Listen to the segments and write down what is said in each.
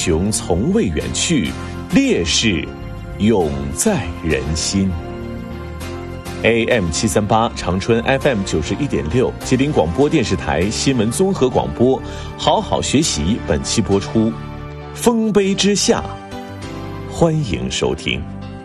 雄从未远去，烈士永在人心。AM 738长春 FM 91.6吉林广播电视台新闻综合广播，好好学习本期播出。丰碑之下，欢迎收听。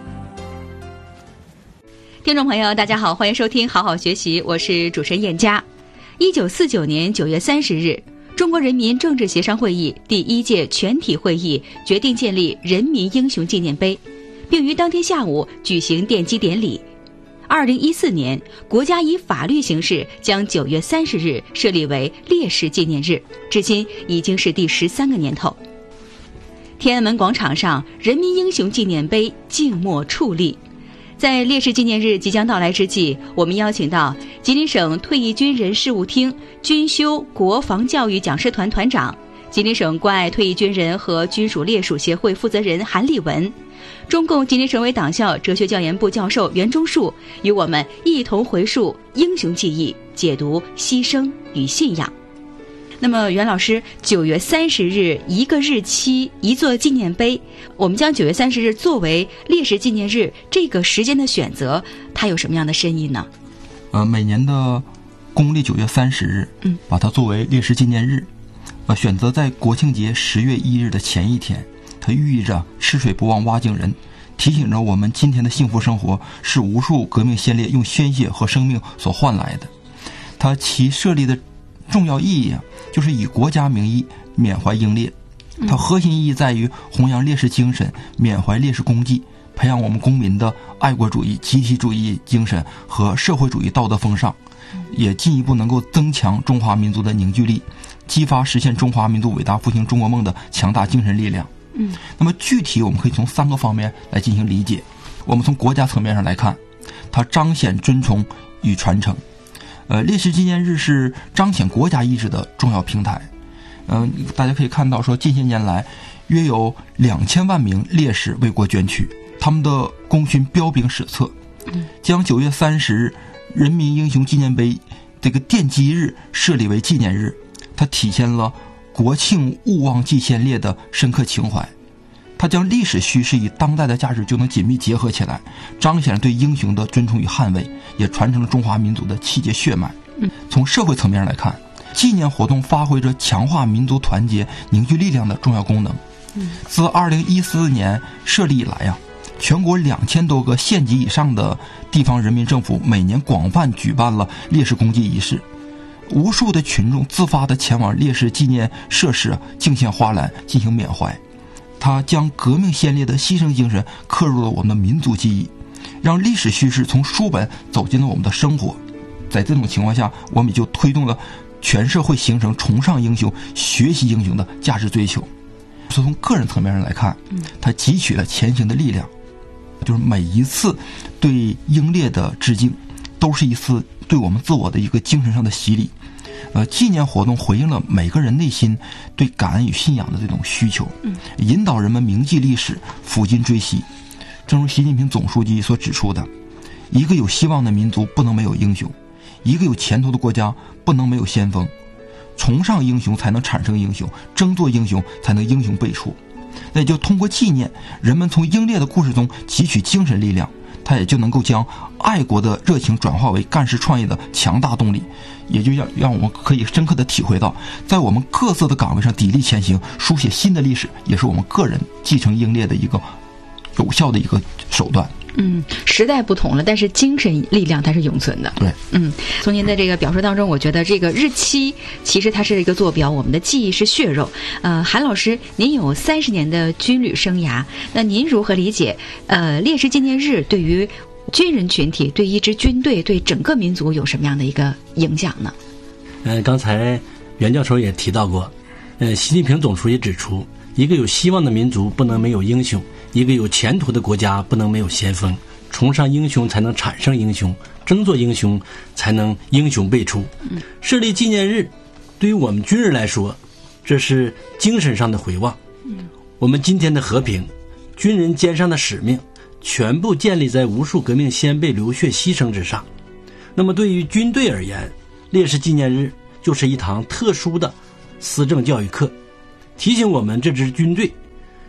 听众朋友大家好，欢迎收听好好学习，我是主持人燕佳。1949年9月30日，中国人民政治协商会议第1届全体会议决定建立人民英雄纪念碑，并于当天下午举行奠基典礼。2014年，国家以法律形式将9月30日设立为烈士纪念日，至今已经是第13个年头。天安门广场上，人民英雄纪念碑静默矗立。在烈士纪念日即将到来之际，我们邀请到吉林省退役军人事务厅军修国防教育讲师团团长、吉林省关爱退役军人和军属烈属协会负责人韩立文，中共吉林省委党校哲学教研部教授袁忠树，与我们一同回溯英雄记忆，解读牺牲与信仰。那么袁老师，9月30日一个日期一座纪念碑，我们将9月30日作为烈士纪念日，这个时间的选择，它有什么样的深意呢？ 每年的公历9月30日，把它作为烈士纪念日，选择在国庆节10月1日的前一天，它寓意着吃水不忘挖井人，提醒着我们今天的幸福生活是无数革命先烈用鲜血和生命所换来的。它其设立的重要意义就是以国家名义缅怀英烈，它核心意义在于弘扬烈士精神，缅怀烈士功绩，培养我们公民的爱国主义、集体主义精神和社会主义道德风尚，也进一步能够增强中华民族的凝聚力，激发实现中华民族伟大复兴中国梦的强大精神力量。那么具体我们可以从3个方面来进行理解。我们从国家层面上来看，它彰显尊崇与传承。烈士纪念日是彰显国家意志的重要平台。大家可以看到说，近些年来约有2000万名烈士为国捐躯，他们的功勋彪炳史册。将9月30日人民英雄纪念碑这个奠基日设立为纪念日，它体现了国庆勿忘祭先烈的深刻情怀。它将历史叙事与当代的价值就能紧密结合起来，彰显了对英雄的尊崇与捍卫，也传承了中华民族的气节血脉。从社会层面上来看，纪念活动发挥着强化民族团结凝聚力量的重要功能。自2014年设立以来全国2000多个县级以上的地方人民政府每年广泛举办了烈士公祭仪式，无数的群众自发地前往烈士纪念设施敬献花篮进行缅怀。它将革命先烈的牺牲精神刻入了我们的民族记忆，让历史叙事从书本走进了我们的生活。在这种情况下，我们就推动了全社会形成崇尚英雄、学习英雄的价值追求。从个人层面上来看，它汲取了前行的力量，就是每一次对英烈的致敬，都是一次对我们自我的一个精神上的洗礼。纪念活动回应了每个人内心对感恩与信仰的这种需求，引导人们铭记历史，抚今追昔。正如习近平总书记所指出的，一个有希望的民族不能没有英雄，一个有前途的国家不能没有先锋。崇尚英雄才能产生英雄，争做英雄才能英雄辈出。那也就通过纪念，人们从英烈的故事中汲取精神力量，他也就能够将爱国的热情转化为干事创业的强大动力，也就让我们可以深刻地体会到，在我们各自的岗位上砥砺前行，书写新的历史，也是我们个人继承英烈的一个有效的一个手段。 时代不同了，但是精神力量它是永存的。 对， 从您的这个表述当中，我觉得这个日期其实它是一个坐标，我们的记忆是血肉。韩老师，您有30年的军旅生涯，那您如何理解烈士纪念日对于军人群体、对一支军队、对整个民族有什么样的一个影响呢？ 刚才袁教授也提到过，习近平总书记指出，一个有希望的民族不能没有英雄，一个有前途的国家不能没有先锋。崇尚英雄才能产生英雄，争做英雄才能英雄辈出。设立纪念日对于我们军人来说，这是精神上的回望。我们今天的和平，军人肩上的使命，全部建立在无数革命先辈流血牺牲之上。那么对于军队而言，烈士纪念日就是一堂特殊的思政教育课，提醒我们这支军队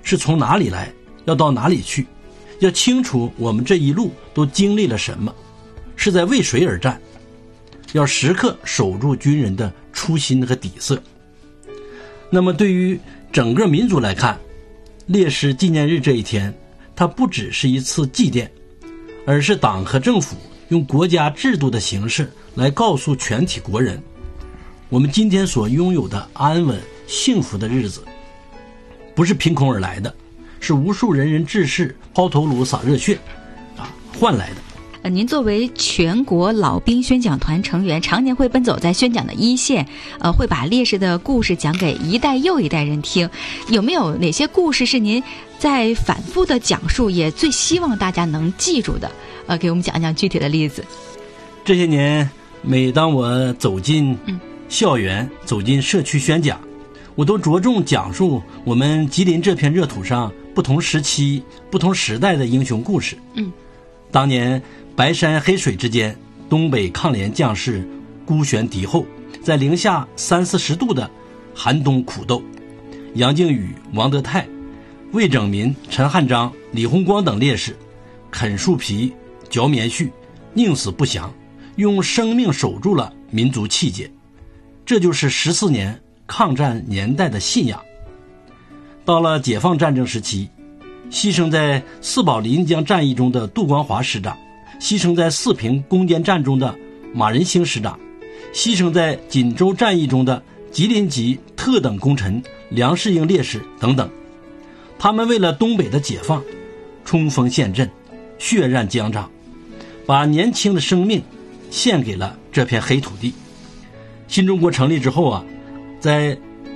是从哪里来，要到哪里去，要清楚我们这一路都经历了什么，是在为谁而战，要时刻守住军人的初心和底色。那么对于整个民族来看，烈士纪念日这一天，它不只是一次祭奠，而是党和政府用国家制度的形式来告诉全体国人，我们今天所拥有的安稳幸福的日子不是凭空而来的，是无数仁人志士抛头颅洒热血换来的。 您作为全国老兵宣讲团成员，常年会奔走在宣讲的一线，会把烈士的故事讲给一代又一代人听。有没有哪些故事是您在反复的讲述，也最希望大家能记住的？给我们讲讲具体的例子。 这些年，每当我走进校园，走进社区宣讲，我都着重讲述我们吉林这片热土上不同时期、不同时代的英雄故事。当年白山黑水之间，东北抗联将士孤悬敌后，在零下30-40度的寒冬苦斗。杨靖宇、王德泰、魏拯民、陈汉章、李洪光等烈士啃树皮、嚼棉絮，宁死不降，用生命守住了民族气节。这就是14年抗战年代的信仰。到了解放战争时期，牺牲在四保临江战役中的杜光华师长，牺牲在四平攻坚战中的马仁兴师长，牺牲在锦州战役中的吉林籍特等功臣梁世英烈士等等，他们为了东北的解放冲锋陷阵，血染疆场，把年轻的生命献给了这片黑土地。新中国成立之后在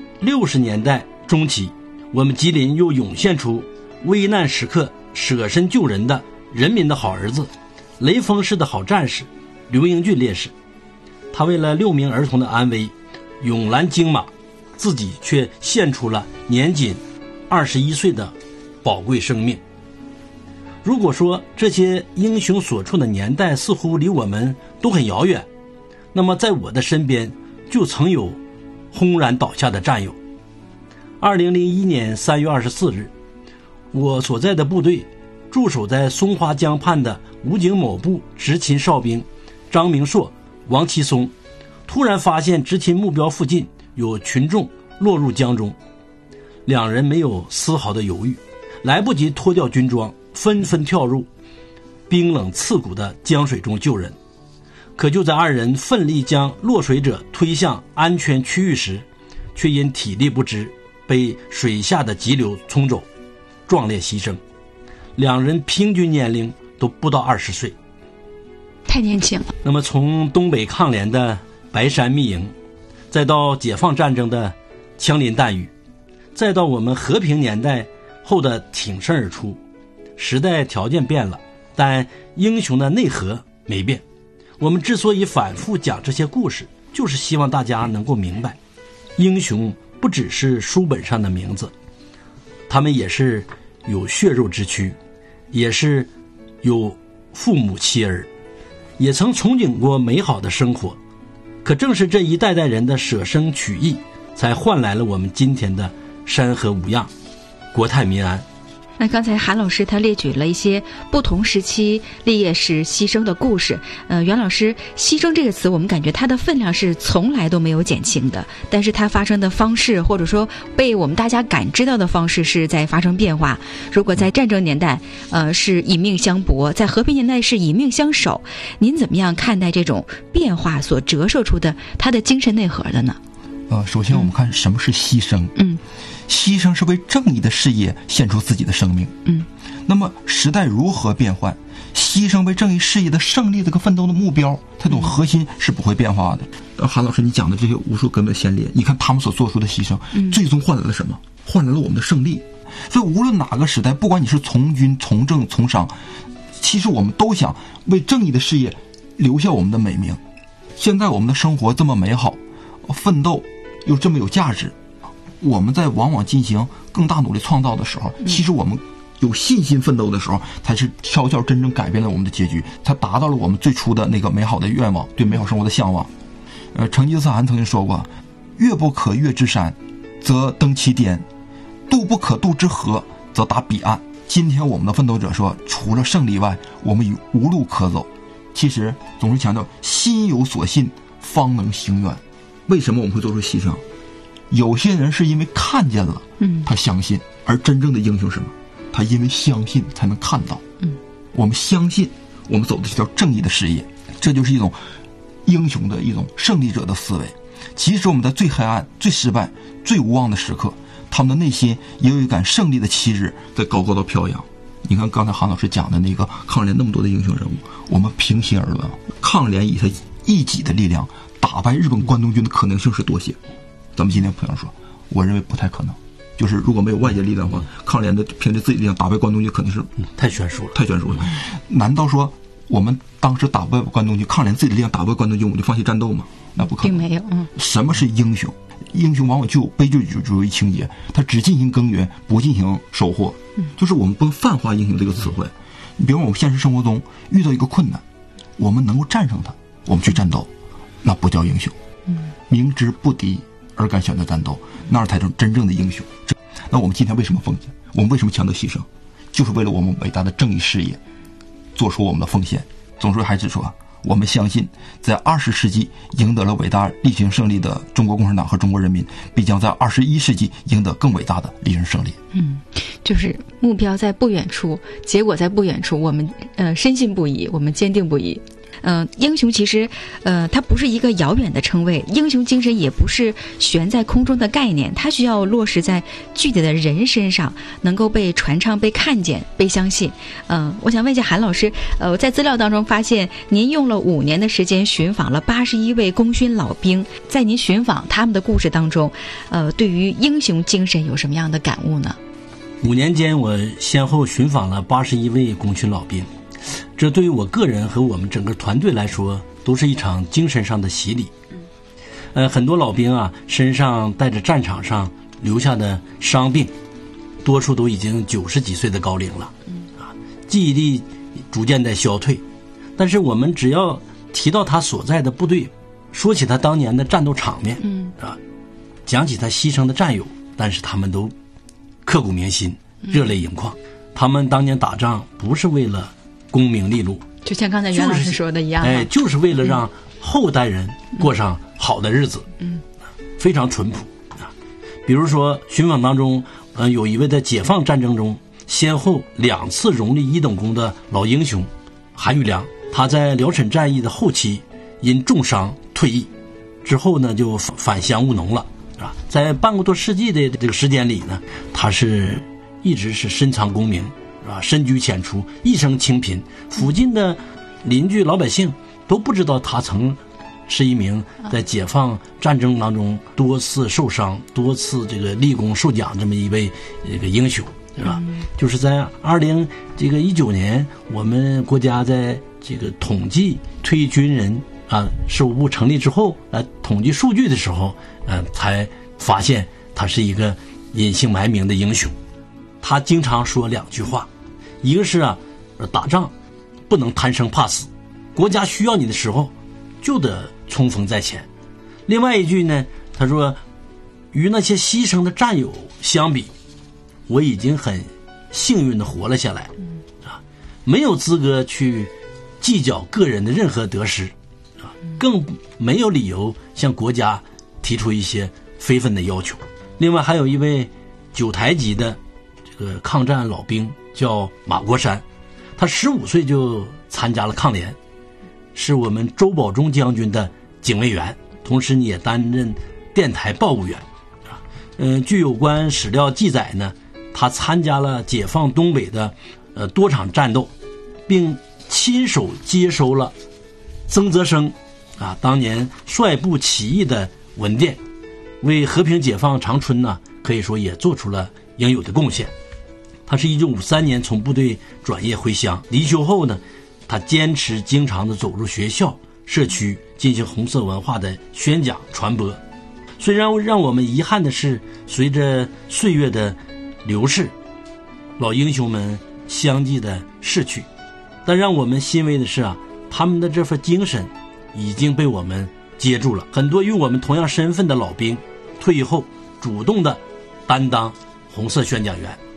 60年代中期，我们吉林又涌现出危难时刻舍身救人的人民的好儿子，雷锋式的好战士刘英俊烈士。他为了6名儿童的安危勇拦荆马，自己却献出了年仅21岁的宝贵生命。如果说这些英雄所处的年代似乎离我们都很遥远，那么在我的身边就曾有轰然倒下的战友。2001年3月24日，我所在的部队驻守在松花江畔的武警某部执勤哨兵张明硕、王其松突然发现执勤目标附近有群众落入江中，两人没有丝毫的犹豫，来不及脱掉军装，纷纷跳入冰冷刺骨的江水中救人。可就在二人奋力将落水者推向安全区域时，却因体力不支被水下的急流冲走，壮烈牺牲。两人平均年龄都不到20岁， 太年轻了。 那么从东北抗联的白山密营，再到解放战争的枪林弹雨，再到我们和平年代后的挺身而出，时代条件变了，但英雄的内核没变。我们之所以反复讲这些故事，就是希望大家能够明白，英雄不只是书本上的名字，他们也是有血肉之躯，也是有父母妻儿，也曾憧憬过美好的生活。可正是这一代代人的舍生取义，才换来了我们今天的山河无恙，国泰民安。 那刚才韩老师他列举了一些不同时期烈士牺牲的故事，袁老师，牺牲这个词我们感觉它的分量是从来都没有减轻的，但是它发生的方式或者说被我们大家感知到的方式是在发生变化。如果在战争年代是以命相搏，在和平年代是以命相守，您怎么样看待这种变化所折射出的它的精神内核的呢？ 首先我们看什么是牺牲。牺牲是为正义的事业献出自己的生命。那么时代如何变换，牺牲为正义事业的胜利这个奋斗的目标，它这种核心是不会变化的。韩老师你讲的这些无数根本先烈，你看他们所做出的牺牲，最终换来了什么？换来了我们的胜利。所以无论哪个时代，不管你是从军、从政、从商，其实我们都想为正义的事业留下我们的美名。现在我们的生活这么美好，奋斗又这么有价值，我们在往往进行更大努力创造的时候，其实我们有信心奋斗的时候，才是悄悄真正改变了我们的结局，才达到了我们最初的那个美好的愿望，对美好生活的向往。成吉思汗曾经说过，越不可越之山，则登其巅；渡不可渡之河， 则达彼岸。今天我们的奋斗者说，除了胜利外，我们已无路可走。其实总是强调心有所信，方能行远。为什么我们会做出牺牲？有些人是因为看见了，他相信；而真正的英雄是什么？他因为相信才能看到。我们相信，我们走的是条正义的事业，这就是一种英雄的一种胜利者的思维。即使我们在最黑暗、最失败、最无望的时刻，他们的内心也有一杆胜利的旗帜在高高的飘扬。你看刚才韩老师讲的那个抗联那么多的英雄人物，我们平心而论，抗联以他一己的力量打败日本关东军的可能性是多些？咱们今天朋友说，我认为不太可能。就是如果没有外界力量的话，抗联的凭借自己力量打败关东军可能是太悬殊了， 太悬殊了。难道说我们当时打败关东军，抗联自己的力量打败关东军，我们就放弃战斗吗？那不可能，并没有。什么是英雄？英雄往往具有悲剧主义情节，他只进行耕耘，不进行收获。就是我们不能泛化英雄这个词汇。你比如我们现实生活中遇到一个困难，我们能够战胜它，我们去战斗，那不叫英雄。明知不敌而敢选择战斗，那才是真正的英雄。那我们今天为什么奉献？我们为什么强调牺牲？就是为了我们伟大的正义事业做出我们的奉献。总书记还指出，我们相信在20世纪赢得了伟大历史性胜利的中国共产党和中国人民，必将在21世纪赢得更伟大的历史胜利。 就是目标在不远处，结果在不远处，我们深信不疑，我们坚定不移。英雄其实它不是一个遥远的称谓，英雄精神也不是悬在空中的概念，它需要落实在具体的人身上，能够被传唱、被看见、被相信。我想问一下韩老师，在资料当中发现您用了5年的时间寻访了81位功勋老兵，在您寻访他们的故事当中，对于英雄精神有什么样的感悟呢 ？5年间，我先后寻访了81位功勋老兵。这对于我个人和我们整个团队来说，都是一场精神上的洗礼。很多老兵啊，身上带着战场上留下的伤病，多数都已经90几岁的高龄了，记忆力逐渐在消退。但是我们只要提到他所在的部队，说起他当年的战斗场面，讲起他牺牲的战友，但是他们都刻骨铭心，热泪盈眶。他们当年打仗不是为了功名利禄， 就像刚才袁老师说的一样， 就是为了让后代人过上好的日子，非常淳朴。比如说寻访当中，有一位在解放战争中先后2次荣立1等功的老英雄韩玉良，他在辽沈战役的后期因重伤退役，之后呢就返乡务农了，在半个多世纪的这个时间里呢，他是一直是深藏功名，深居浅出，一生清贫，附近的邻居老百姓都不知道他曾是一名在解放战争当中多次受伤、多次这个立功受奖这么一位这个英雄，是吧？就是在2019年，我们国家在这个统计退役军人事务部成立之后，统计数据的时候，才发现他是一个隐姓埋名的英雄。他经常说2句话，一个是打仗不能贪生怕死，国家需要你的时候就得冲锋在前。另外一句呢，他说与那些牺牲的战友相比，我已经很幸运地活了下来，没有资格去计较个人的任何得失，更没有理由向国家提出一些非分的要求。另外还有一位9台级的这个抗战老兵叫马国山，他15岁就参加了抗联，是我们周保中将军的警卫员，同时也担任电台报务员。据有关史料记载呢，他参加了解放东北的多场战斗，并亲手接收了曾泽生当年率部起义的文电，为和平解放长春呢，可以说也做出了应有的贡献。他是1953年从部队转业回乡，离休后呢，他坚持经常的走入学校、社区进行红色文化的宣讲传播。虽然让我们遗憾的是，随着岁月的流逝，老英雄们相继的逝去，但让我们欣慰的是他们的这份精神已经被我们接住了。很多与我们同样身份的老兵退役后主动的担当红色宣讲员，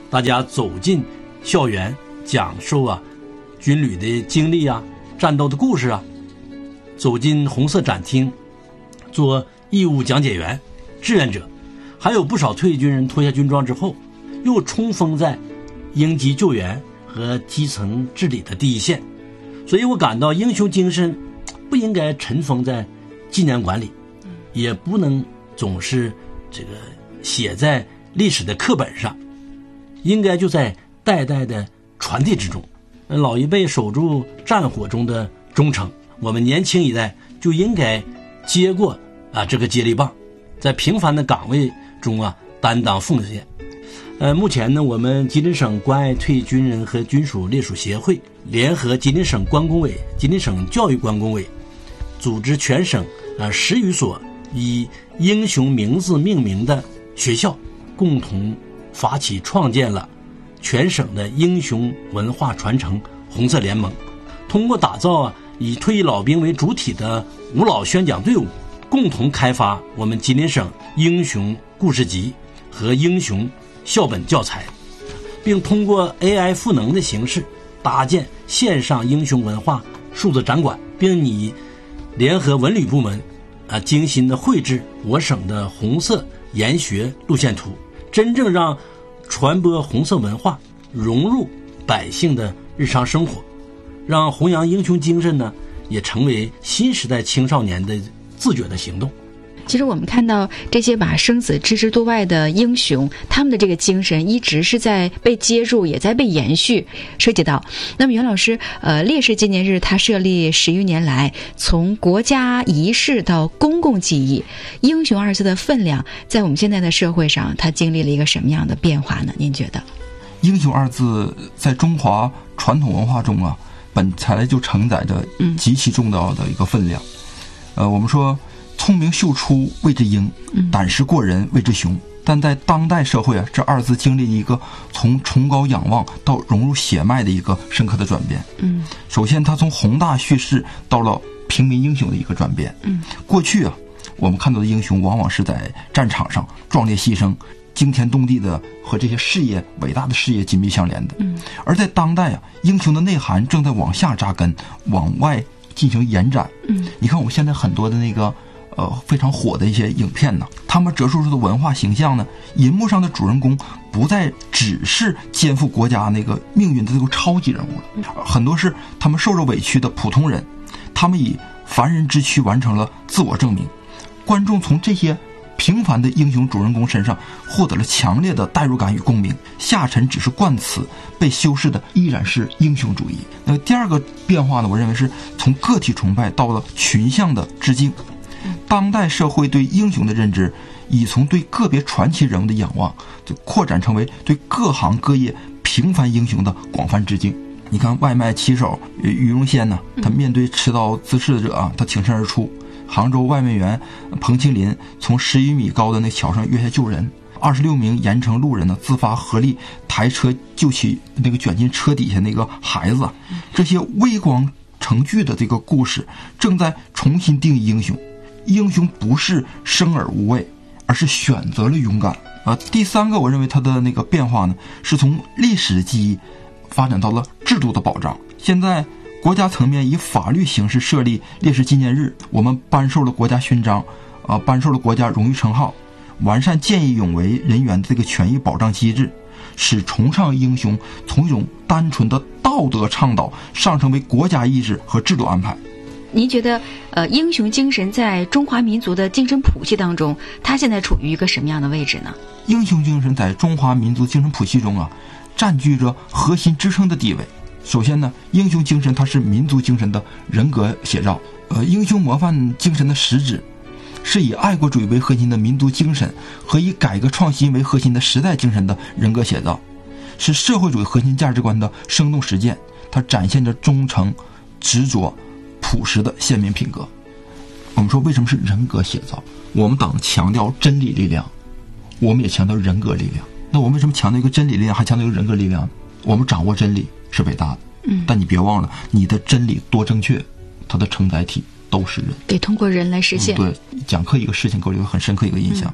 大家走进校园，讲述军旅的经历战斗的故事走进红色展厅，做义务讲解员、志愿者，还有不少退役军人脱下军装之后，又冲锋在应急救援和基层治理的第一线。所以我感到英雄精神不应该尘封在纪念馆里，也不能总是写在历史的课本上，应该就在代代的传递之中。老一辈守住战火中的忠诚，我们年轻一代就应该接过这个接力棒，在平凡的岗位中担当奉献。目前呢，我们吉林省关爱退役军人和军属烈属协会联合吉林省关工委、吉林省教育关工委，组织全省10余所以英雄名字命名的学校，共同发起创建了全省的英雄文化传承红色联盟。通过打造以退役老兵为主体的吾老宣讲队伍，共同开发我们吉林省英雄故事集和英雄校本教材，并通过 AI 赋能的形式搭建线上英雄文化数字展馆，并拟联合文旅部门精心的绘制我省的红色研学路线图，真正让传播红色文化融入百姓的日常生活，让弘扬英雄精神呢也成为新时代青少年的自觉的行动。 其实我们看到这些把生死置之度外的英雄，他们的这个精神一直是在被接住，也在被延续。涉及到，那么袁老师，烈士纪念日它设立10余年来，从国家仪式到公共记忆，英雄2字的分量在我们现在的社会上，它经历了一个什么样的变化呢？您觉得？ 英雄2字在中华传统文化中本来就承载着极其重要的一个分量。我们说聪明秀出谓之英，胆识过人谓之雄。但在当代社会这2字经历了一个从崇高仰望到融入血脉的一个深刻的转变。首先它从宏大叙事到了平民英雄的一个转变。过去我们看到的英雄往往是在战场上壮烈牺牲，惊天动地的，和这些事业伟大的事业紧密相连的。而在当代英雄的内涵正在往下扎根，往外进行延展。你看我们现在很多的那个非常火的一些影片呢，他们折射出的文化形象呢，银幕上的主人公不再只是肩负国家那个命运的这个超级人物了，很多是他们受着委屈的普通人，他们以凡人之躯完成了自我证明。观众从这些平凡的英雄主人公身上获得了强烈的代入感与共鸣，下沉只是冠词，被修饰的依然是英雄主义。那第二个变化呢，我认为是从个体崇拜到了群像的致敬。当代社会对英雄的认知已从对个别传奇人物的仰望，就扩展成为对各行各业平凡英雄的广泛致敬。你看外卖骑手于荣先呢，他面对持刀自噬者他挺身而出。杭州外卖员彭清林从10余米高的那桥上跃下救人。26名盐城路人呢自发合力抬车救起那个卷进车底下那个孩子。这些微光成句的这个故事正在重新定义英雄。英雄不是生而无畏，而是选择了勇敢。第三个我认为它的那个变化呢，是从历史记忆发展到了制度的保障。现在国家层面以法律形式设立烈士纪念日，我们颁授了国家勋章，颁授了国家荣誉称号，完善见义勇为人员的这个权益保障机制，使崇尚英雄从一种单纯的道德倡导上升为国家意识和制度安排。 您觉得英雄精神在中华民族的精神谱系当中，它现在处于一个什么样的位置呢？ 英雄精神在中华民族精神谱系中占据着核心支撑的地位。首先呢，英雄精神它是民族精神的人格写照。英雄模范精神的实质是以爱国主义为核心的民族精神和以改革创新为核心的时代精神的人格写照，是社会主义核心价值观的生动实践。它展现着忠诚、执着、朴实的鲜明品格。我们说为什么是人格写照？我们党强调真理力量，我们也强调人格力量。那我们为什么强调一个真理力量还强调一个人格力量呢？我们掌握真理是伟大的，但你别忘了你的真理多正确，它的承载体都是人， 得通过人来实现。 对，讲课一个事情给我留很深刻一个印象。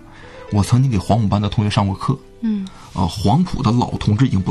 我曾经给黄埔班的同学上过课，黄埔的老同志已经不